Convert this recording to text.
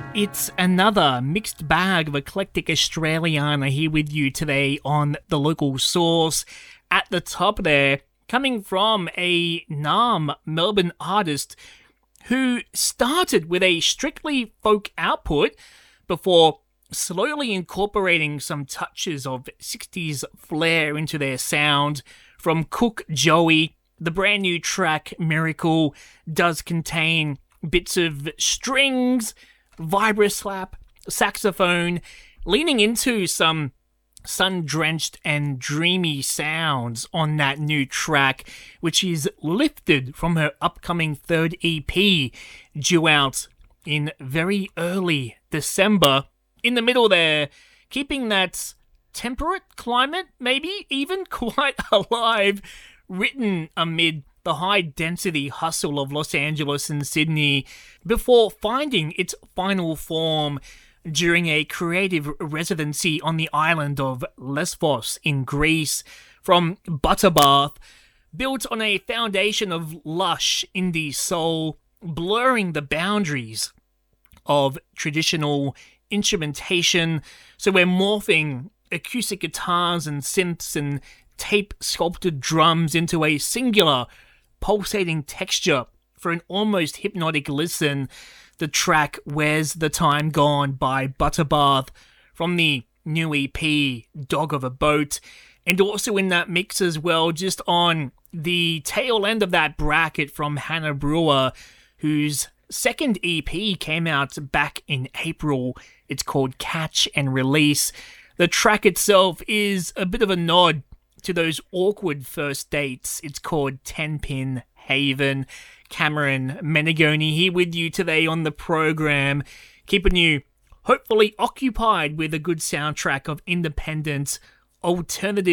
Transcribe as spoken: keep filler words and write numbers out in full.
It's another mixed bag of eclectic Australiana here with you today on The Local Source. At the top there, coming from a Naarm, Melbourne artist who started with a strictly folk output before slowly incorporating some touches of sixties flair into their sound. From Cook Joey, the brand new track Miracle does contain bits of strings, vibroslap, saxophone, leaning into some sun-drenched and dreamy sounds on that new track, which is lifted from her upcoming third E P, due out in very early December. In the middle there, keeping that temperate climate, maybe even quite alive, written amid the high-density hustle of Los Angeles and Sydney, before finding its final form during a creative residency on the island of Lesbos in Greece. From Butterbath, built on a foundation of lush indie soul, blurring the boundaries of traditional instrumentation, so we're morphing acoustic guitars and synths and tape-sculpted drums into a singular, pulsating texture for an almost hypnotic listen. The track Where's the Time Gone by Butterbath from the new E P Dog of a Boat, and also in that mix as well, just on the tail end of that bracket, from Hannah Brewer, whose second E P came out back in April. It's called Catch and Release. The track itself is a bit of a nod to those awkward first dates. It's called Ten-Pin Haven. Cameron Menegoni here with you today on the program, keeping you hopefully occupied with a good soundtrack of independent, alternative